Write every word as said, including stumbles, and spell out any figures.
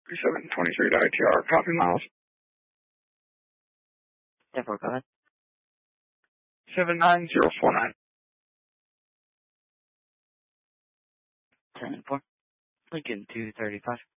seven twenty-three to I T R, copy miles. ten four, go ahead. seven nine zero four nine. ten four. Lincoln two thirty-five.